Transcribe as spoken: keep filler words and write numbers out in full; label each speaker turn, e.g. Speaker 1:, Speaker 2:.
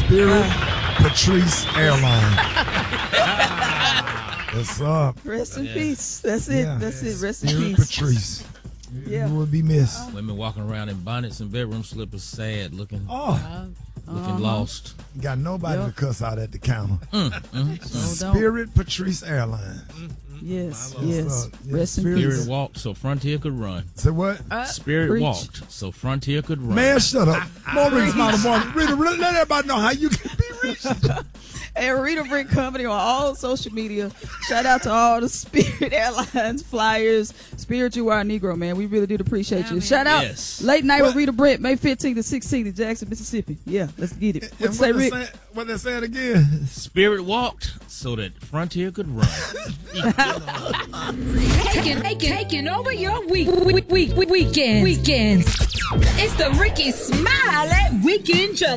Speaker 1: Spirit Patrice Airline. What's up?
Speaker 2: Rest in yeah. peace. That's it. Yeah. That's it. Rest
Speaker 1: Spirit
Speaker 2: in peace.
Speaker 1: Patrice.
Speaker 2: Yeah.
Speaker 1: You would be missed.
Speaker 3: Women walking around in bonnets and bedroom slippers, sad, looking,
Speaker 1: oh.
Speaker 3: looking
Speaker 2: uh-huh.
Speaker 3: lost.
Speaker 1: You got nobody yep. to cuss out at the counter.
Speaker 3: Mm, mm,
Speaker 2: so
Speaker 1: Spirit Patrice Airline.
Speaker 2: Mm, yes,
Speaker 1: yes.
Speaker 2: yes.
Speaker 1: Yeah.
Speaker 2: Rest in
Speaker 3: Spirit
Speaker 2: peace.
Speaker 3: Spirit walked so Frontier could run.
Speaker 1: Say what?
Speaker 2: Uh,
Speaker 3: Spirit
Speaker 2: preach.
Speaker 3: walked so Frontier could run.
Speaker 1: Man, shut up. Maureen's Mountain Morning. Rita, let everybody know how you can be reached.
Speaker 2: And Rita Brick Company on all social media. Shout out to all the Spirit Airlines flyers. Spirit, you are a Negro, man. We really do appreciate yeah, you. Man. Shout out
Speaker 3: yes.
Speaker 2: Late Night
Speaker 1: what?
Speaker 2: with Rita Britt, May fifteenth to sixteenth in Jackson, Mississippi. Yeah, let's get it. What, say, Rick?
Speaker 1: Say, what they saying again?
Speaker 3: Spirit walked so that Frontier could run.
Speaker 4: taking, taking, taking over your week, week, week, week, weekends. Weekends. It's the Ricky Smiley Weekend Junkie.